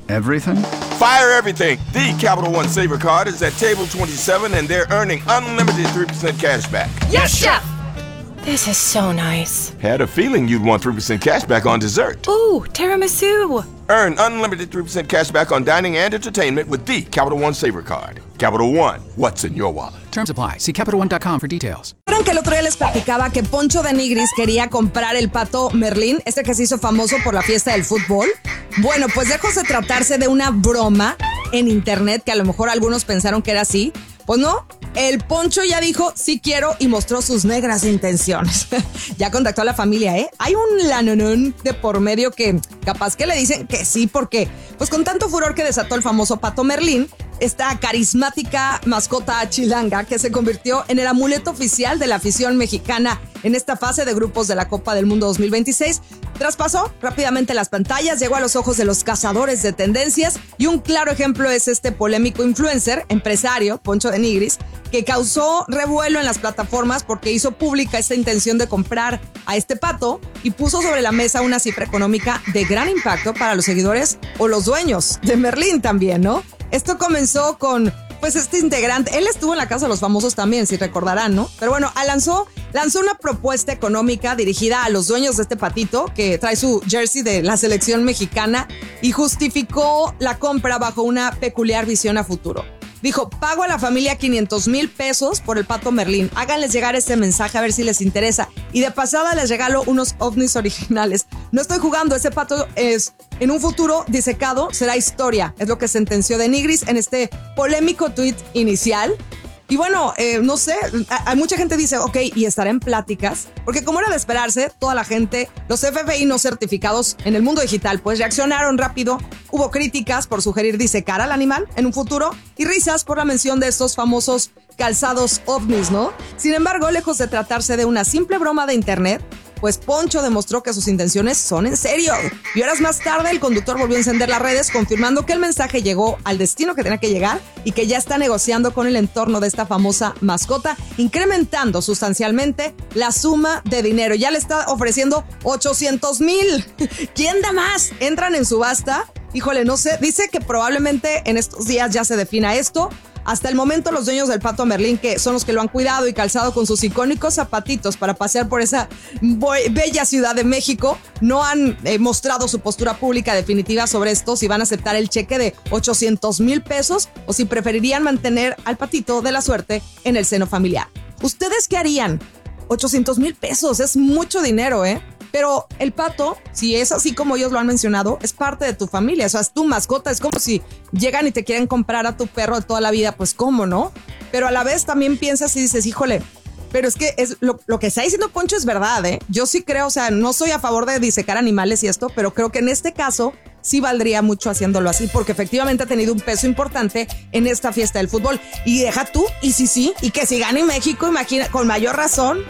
everything? Fire everything. The Capital One Saver Card is at table 27 and they're earning unlimited 3% cash back. Yes, Chef! This is so nice. Had a feeling you'd want 3% cash back on dessert. Ooh, tiramisu. Earn unlimited 3% cash back on dining and entertainment with the Capital One Saver Card. Capital One, what's in your wallet? Terms apply. See CapitalOne.com for details. ¿Recuerdan que el otro día les platicaba que Poncho de Nigris quería comprar el pato Merlín, este que se hizo famoso por la fiesta del fútbol? Bueno, pues lejos de tratarse de una broma en internet, que a lo mejor algunos pensaron que era así, pues no, el Poncho ya dijo sí quiero y mostró sus negras intenciones. Ya contactó a la familia, ¿eh? Hay un lanonón de por medio que capaz que le dicen que sí, porque pues con tanto furor que desató el famoso pato Merlín, esta carismática mascota chilanga que se convirtió en el amuleto oficial de la afición mexicana en esta fase de grupos de la Copa del Mundo 2026, traspasó rápidamente las pantallas, llegó a los ojos de los cazadores de tendencias y un claro ejemplo es este polémico influencer, empresario, Poncho de Nigris, que causó revuelo en las plataformas porque hizo pública esta intención de comprar a este pato y puso sobre la mesa una cifra económica de gran impacto para los seguidores o los dueños de Merlín también, ¿no? Esto comenzó con, pues, este integrante. Él estuvo en la Casa de los Famosos también, si recordarán, ¿no? Pero bueno, lanzó una propuesta económica dirigida a los dueños de este patito que trae su jersey de la selección mexicana y justificó la compra bajo una peculiar visión a futuro. Dijo, pago a la familia 500,000 pesos por el pato Merlín. Háganles llegar este mensaje a ver si les interesa. Y de pasada les regalo unos ovnis originales. No estoy jugando, ese pato es en un futuro disecado, será historia. Es lo que sentenció de Nigris en este polémico tuit inicial. Y bueno, no sé, hay mucha gente dice, ok, y estará en pláticas, porque como era de esperarse, toda la gente, los FBI no certificados en el mundo digital, pues reaccionaron rápido. Hubo críticas por sugerir disecar al animal en un futuro y risas por la mención de estos famosos calzados ovnis, ¿no? Sin embargo, lejos de tratarse de una simple broma de internet, pues Poncho demostró que sus intenciones son en serio. Y horas más tarde, el conductor volvió a encender las redes confirmando que el mensaje llegó al destino que tenía que llegar y que ya está negociando con el entorno de esta famosa mascota, incrementando sustancialmente la suma de dinero. Ya le está ofreciendo 800,000. ¿Quién da más? Entran en subasta. Híjole, no sé. Dice que probablemente en estos días ya se defina esto. Hasta el momento los dueños del pato Merlín, que son los que lo han cuidado y calzado con sus icónicos zapatitos para pasear por esa bella Ciudad de México, no han mostrado su postura pública definitiva sobre esto, si van a aceptar el cheque de 800,000 pesos o si preferirían mantener al patito de la suerte en el seno familiar. ¿Ustedes qué harían? 800,000 pesos, es mucho dinero, ¿eh? Pero el pato, si es así como ellos lo han mencionado, es parte de tu familia, o sea, es tu mascota, es como si llegan y te quieren comprar a tu perro de toda la vida, pues cómo, ¿no? Pero a la vez también piensas y dices, híjole, pero es que es lo que está diciendo Poncho es verdad, ¿eh? Yo sí creo, o sea, no soy a favor de disecar animales y esto, pero creo que en este caso sí valdría mucho haciéndolo así, porque efectivamente ha tenido un peso importante en esta fiesta del fútbol. Y deja tú, y sí, y que si gane México, imagina, con mayor razón,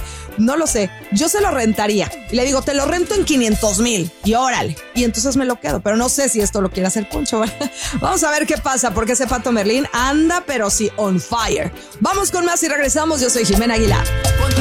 no lo sé, yo se lo rentaría. Y le digo, te lo rento en 500,000 y órale. Y entonces me lo quedo, pero no sé si esto lo quiere hacer Poncho, ¿verdad? Vamos a ver qué pasa, porque ese pato Merlín anda, pero sí, on fire. Vamos con más y regresamos. Yo soy Jimena Aguilar.